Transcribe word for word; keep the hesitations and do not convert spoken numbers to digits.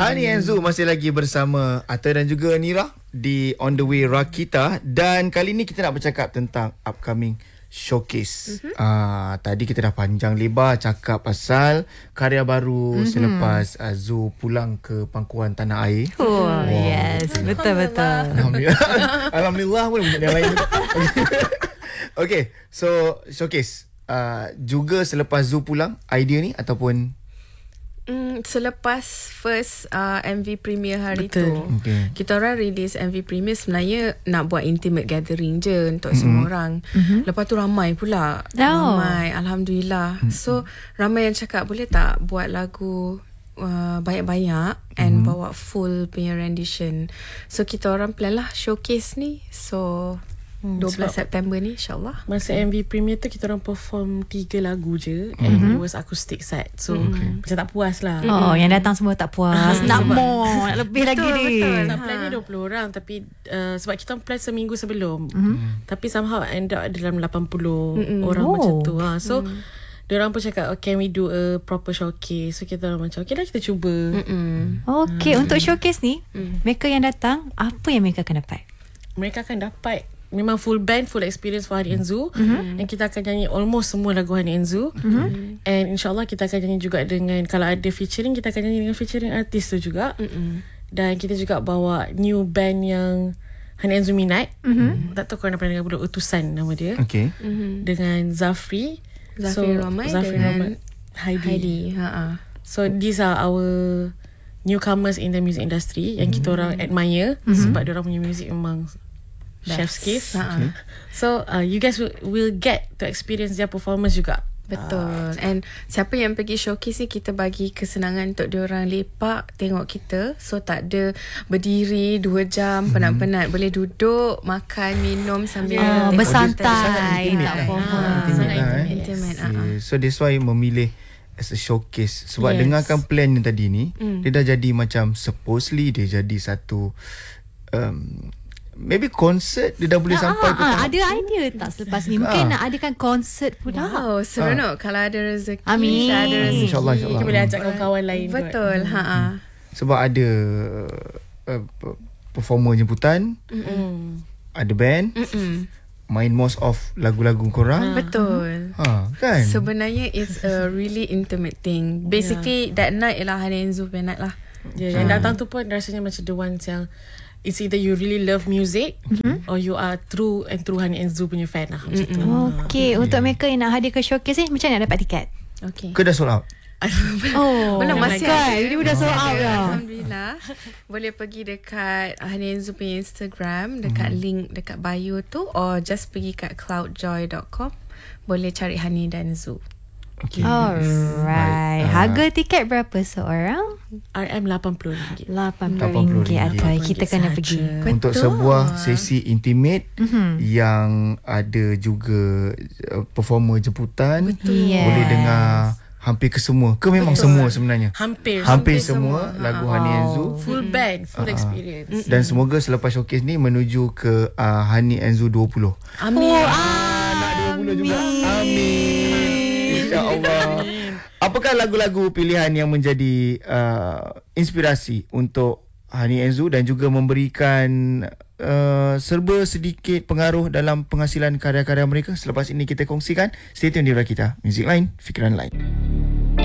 Hani and Zu masih lagi bersama Ata dan juga Nira di On The Way Rakita. Dan kali ni kita nak bercakap tentang upcoming showcase. Mm-hmm. Uh, tadi kita dah panjang lebar cakap pasal karya baru mm-hmm. selepas uh, Zu pulang ke pangkuan tanah air. Oh, wow. Yes, betul-betul. Alhamdulillah. Alhamdulillah pun punya yang lain. Okay, so showcase. Uh, juga selepas Zu pulang, idea ni ataupun Mm, selepas first uh, M V premiere hari Betul. tu, okay. kita orang release M V premiere sebenarnya nak buat intimate gathering je untuk mm-hmm. semua orang. Mm-hmm. Lepas tu ramai pula. Oh. Ramai, Alhamdulillah. Mm-hmm. So ramai yang cakap boleh tak buat lagu uh, banyak-banyak and mm-hmm. bawa full punya rendition. So kita orang plan lah showcase ni. So Hmm, dua belas September ni insyaAllah. Masa M V premiere tu kita orang perform tiga lagu je mm-hmm. and it was acoustic set. So okay. macam tak puas lah. Oh, yang datang semua tak puas. Nak more, nak lebih lagi betul, ni. betul. Nak plan ni dua puluh orang tapi uh, sebab kita plan seminggu sebelum. Mm-hmm. Tapi somehow end up dalam lapan puluh mm-hmm. orang oh. macam tu. Ha. So mm. diorang pun cakap, oh, can we do a proper showcase? So kita orang macam, okay lah kita cuba. Mm-mm. Okay, mm. untuk showcase ni, mm. mereka yang datang, apa yang mereka akan dapat? Mereka akan dapat memang full band, full experience for Hani and Zu. Mm-hmm. And kita akan nyanyi almost semua lagu Hani and Zu. Mm-hmm. And insyaAllah kita akan nyanyi juga dengan, kalau ada featuring, kita akan nyanyi dengan featuring artis tu juga. Mm-hmm. Dan kita juga bawa new band yang Hani and Zu minat. Mm-hmm. Tak tahu korang pernah dengar belum, Utusan nama dia. Okay. Mm-hmm. Dengan Zafri. Zafri so, Ramai Zafri dengan Ramai, Heidi. Heidi. Ha-ha. So these are our newcomers in the music industry yang mm-hmm. kita orang admire. Mm-hmm. Sebab diorang punya music memang chef's kiss. Okay. So uh, you guys will, will get to experience their performance juga. Betul. And siapa yang pergi showcase ni, kita bagi kesenangan untuk diorang lepak tengok kita. So tak ada berdiri dua jam penat-penat. Boleh duduk, makan, minum sambil oh, tengok bersantai. kita. Tak Ah, formal. sangat Ah, intimate. Intimate. ah, ah. So that's why memilih as a showcase. Sebab Yes. dengarkan plan yang tadi ni, Mm. dia dah jadi macam supposedly dia jadi satu um, maybe konsert. Dia dah boleh Ah, sampai ah, ke ah, tahap ada idea tak selepas ni? Mungkin nak adakan konsert pula. Wow, seronok. Kalau ada rezeki, Amin. ada rezeki. InsyaAllah, insyaAllah. Kita boleh ajak kawan-kawan lain. Betul. kot. Ha. Hmm. Sebab ada uh, performer jemputan, Mm. ada band, Mm-mm. main most of lagu-lagu korang. Betul. Ha, kan? Sebenarnya it's a really intimate thing. Basically that night ialah Hani and Zu punya night lah. Yeah, yang datang tu pun rasanya macam the ones yang it's either you really love music mm-hmm. or you are true and true Hani and Zu punya fan lah. Macam tu. Okay, untuk mereka yang nak hadir ke showcase ni, macam mana dapat tiket? Okay. Ke dah sold out? Oh, Belum, masih kan? ada. Dia dah sold out Ada, dah. Alhamdulillah. Boleh pergi dekat Hani and Zu punya Instagram, dekat Hmm. link dekat bio tu, or just pergi kat cloudjoy dot com. Boleh cari Hani dan Zu. Okay. Alright. Baik. Harga tiket berapa seorang? R M lapan puluh ringgit. lapan lapan puluh puluh ringgit ringgit. Atai. Kita kena sahaja. pergi. Untuk Betul. sebuah sesi intimate Mhm. yang ada juga uh, performer jemputan. Yes. Boleh dengar hampir ke semua. Ke memang Betul. semua sebenarnya? Hampir. Hampir Hampir semua, semua. lagu Ha. Hani and Zu. Full band, full Ah. experience. Dan semoga selepas showcase ni menuju ke uh, Hani and Zu dua puluh. Amin. Nak dua puluh juga. Amin. InsyaAllah. Apakah lagu-lagu pilihan yang menjadi uh, inspirasi untuk Hani and Zu dan juga memberikan uh, serba sedikit pengaruh dalam penghasilan karya-karya mereka? Selepas ini kita kongsikan. Stay tune di Rakita. Music Line, fikiran lain.